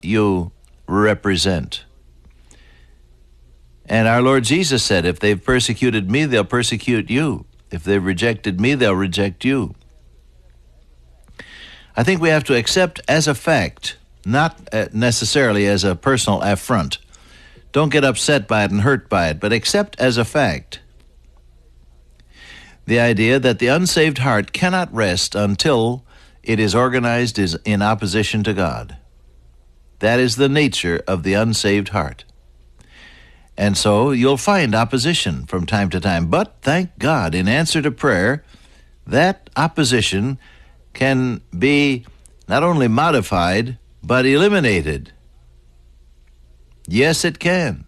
you represent. And our Lord Jesus said, if they've persecuted me, they'll persecute you. If they've rejected me, they'll reject you. I think we have to accept as a fact, not necessarily as a personal affront. Don't get upset by it and hurt by it, but accept as a fact the idea that the unsaved heart cannot rest until it is organized in opposition to God. That is the nature of the unsaved heart. And so you'll find opposition from time to time. But thank God, in answer to prayer, that opposition can be not only modified, but eliminated. Yes, it can.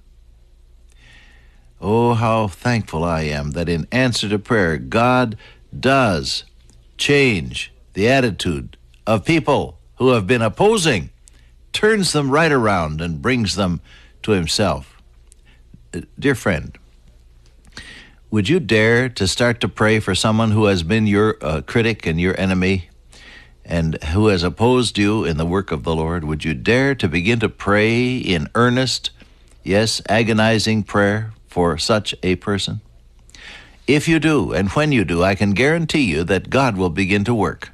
Oh, how thankful I am that in answer to prayer, God does change the attitude of people who have been opposing, turns them right around and brings them to himself. Dear friend, would you dare to start to pray for someone who has been your critic and your enemy and who has opposed you in the work of the Lord? Would you dare to begin to pray in earnest, yes, agonizing prayer for such a person? If you do, and when you do, I can guarantee you that God will begin to work.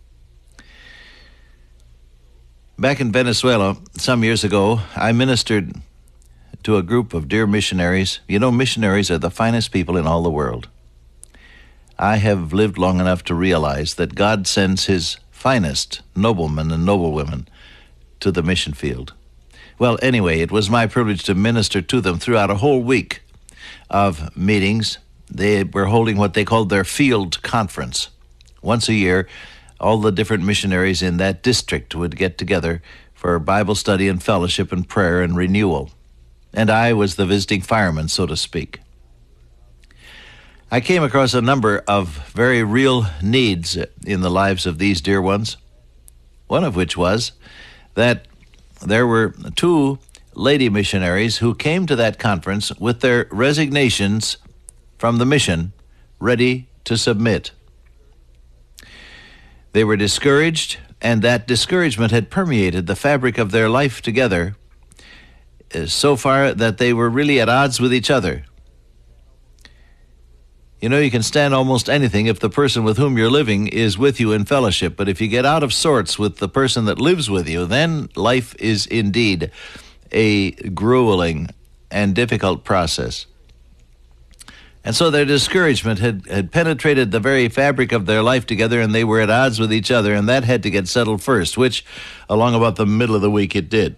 Back in Venezuela, some years ago, I ministered to a group of dear missionaries. You know, missionaries are the finest people in all the world. I have lived long enough to realize that God sends his finest noblemen and noblewomen to the mission field. Well, anyway, it was my privilege to minister to them throughout a whole week of meetings. They were holding what they called their field conference. Once a year, all the different missionaries in that district would get together for Bible study and fellowship and prayer and renewal. And I was the visiting fireman, so to speak. I came across a number of very real needs in the lives of these dear ones, one of which was that there were 2 lady missionaries who came to that conference with their resignations from the mission ready to submit. They were discouraged, and that discouragement had permeated the fabric of their life together so far that they were really at odds with each other. You know, you can stand almost anything if the person with whom you're living is with you in fellowship, but if you get out of sorts with the person that lives with you, then life is indeed a grueling and difficult process. And so their discouragement had penetrated the very fabric of their life together, and they were at odds with each other, and that had to get settled first, which along about the middle of the week it did.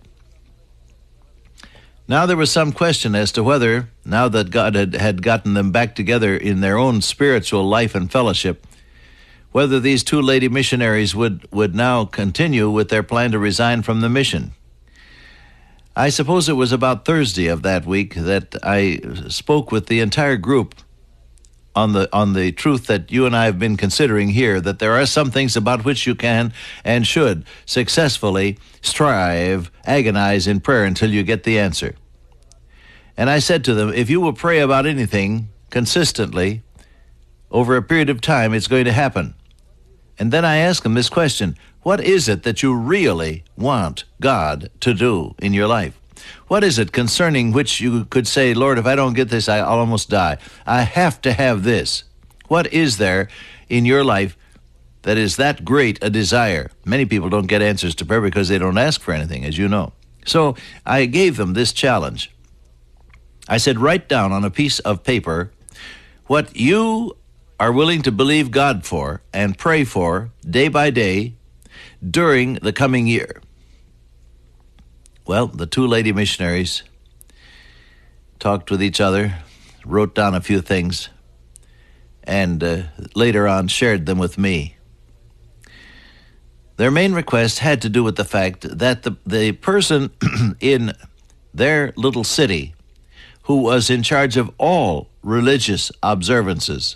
Now there was some question as to whether, now that God had gotten them back together in their own spiritual life and fellowship, whether these 2 lady missionaries would now continue with their plan to resign from the mission. I suppose it was about Thursday of that week that I spoke with the entire group on the truth that you and I have been considering here, that there are some things about which you can and should successfully strive, agonize in prayer until you get the answer. And I said to them, if you will pray about anything consistently over a period of time, it's going to happen. And then I asked them this question: what is it that you really want God to do in your life? What is it concerning which you could say, Lord, if I don't get this, I'll almost die. I have to have this. What is there in your life that is that great a desire? Many people don't get answers to prayer because they don't ask for anything, as you know. So I gave them this challenge. I said, write down on a piece of paper what you are willing to believe God for and pray for day by day during the coming year. Well, the 2 lady missionaries talked with each other, wrote down a few things, and later on shared them with me. Their main request had to do with the fact that the person in their little city who was in charge of all religious observances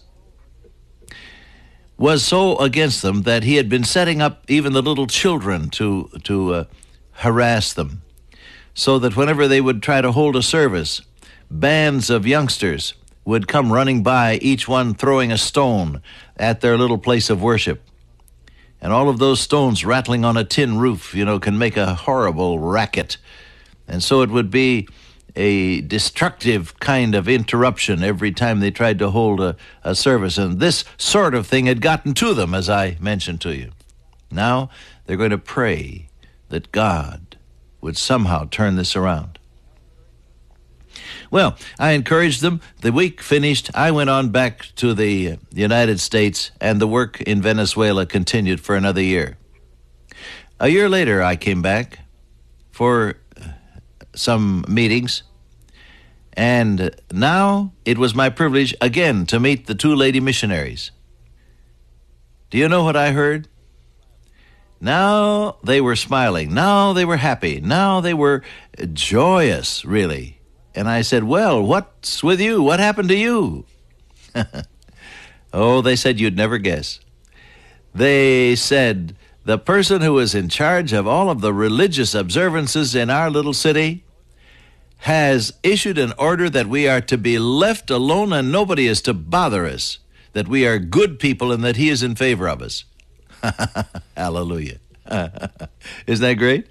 was so against them that he had been setting up even the little children to harass them, so that whenever they would try to hold a service, bands of youngsters would come running by, each one throwing a stone at their little place of worship. And all of those stones rattling on a tin roof, can make a horrible racket. And so it would be a destructive kind of interruption every time they tried to hold a service. And this sort of thing had gotten to them, as I mentioned to you. Now they're going to pray that God would somehow turn this around. Well, I encouraged them. The week finished. I went on back to the United States, and the work in Venezuela continued for another year. A year later, I came back for some meetings, and now it was my privilege again to meet the two lady missionaries. Do you know what I heard? Now they were smiling. Now they were happy. Now they were joyous, really. And I said, well, what's with you? What happened to you? Oh, they said you'd never guess. They said, the person who is in charge of all of the religious observances in our little city has issued an order that we are to be left alone and nobody is to bother us, that we are good people and that he is in favor of us. Hallelujah. Isn't that great?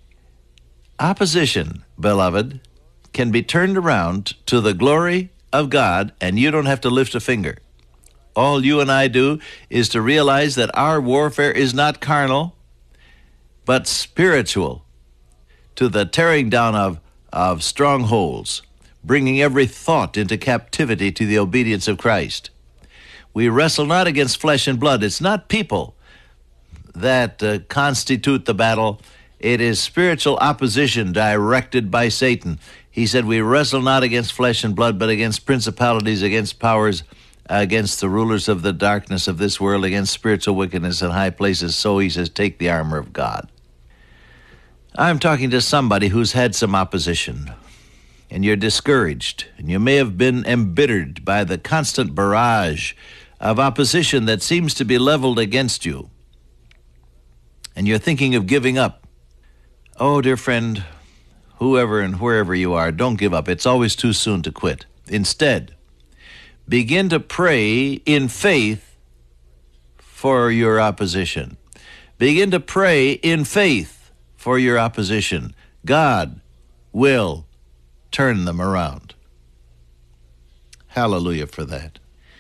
Opposition, beloved, can be turned around to the glory of God, and you don't have to lift a finger. All you and I do is to realize that our warfare is not carnal, but spiritual, to the tearing down of strongholds, bringing every thought into captivity to the obedience of Christ. We wrestle not against flesh and blood. It's not people that constitute the battle. It is spiritual opposition directed by Satan. He said, we wrestle not against flesh and blood, but against principalities, against powers, against the rulers of the darkness of this world, against spiritual wickedness in high places. So he says, take the armor of God. I'm talking to somebody who's had some opposition, and you're discouraged, and you may have been embittered by the constant barrage of opposition that seems to be leveled against you, and you're thinking of giving up. Oh, dear friend, whoever and wherever you are, don't give up. It's always too soon to quit. Instead, begin to pray in faith for your opposition. Begin to pray in faith for your opposition. God will turn them around. Hallelujah for that.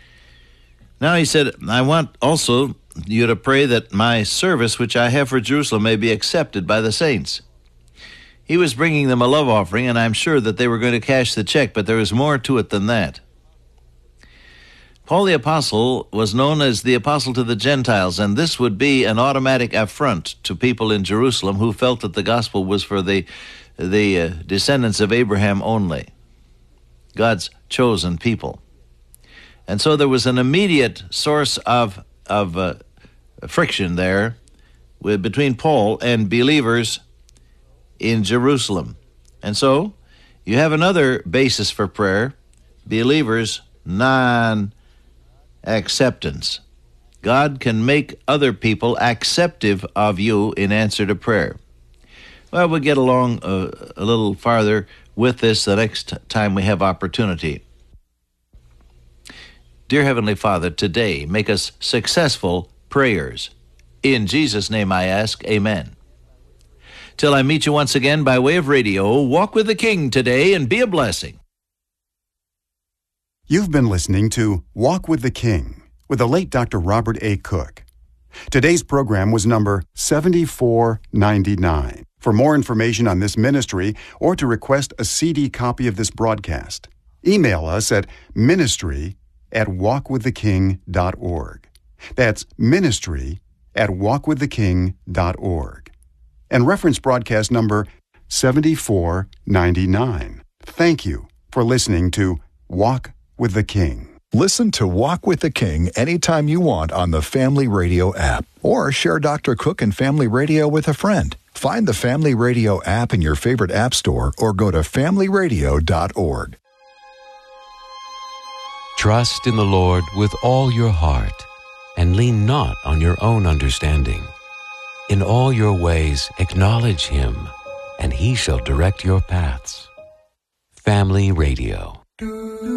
Now he said, I want also you to pray that my service which I have for Jerusalem may be accepted by the saints. He was bringing them a love offering, and I'm sure that they were going to cash the check, but there was more to it than that. Paul the Apostle was known as the Apostle to the Gentiles, and this would be an automatic affront to people in Jerusalem who felt that the gospel was for the descendants of Abraham only, God's chosen people. And so there was an immediate source of friction there between Paul and believers in Jerusalem. And so you have another basis for prayer, believers' non-acceptance. God can make other people acceptive of you in answer to prayer. Well, we'll get along a little farther with this the next time we have opportunity. Dear Heavenly Father, today make us successful prayers. In Jesus' name I ask, amen. Till I meet you once again by way of radio, walk with the King today and be a blessing. You've been listening to Walk with the King with the late Dr. Robert A. Cook. Today's program was number 7499. For more information on this ministry or to request a CD copy of this broadcast, email us at ministry@walkwiththeking.org. That's ministry@walkwiththeking.org. And reference broadcast number 7499. Thank you for listening to Walk with the King. Listen to Walk with the King anytime you want on the Family Radio app, or share Dr. Cook and Family Radio with a friend. Find the Family Radio app in your favorite app store or go to familyradio.org. Trust in the Lord with all your heart, and lean not on your own understanding. In all your ways acknowledge Him, and He shall direct your paths. Family Radio.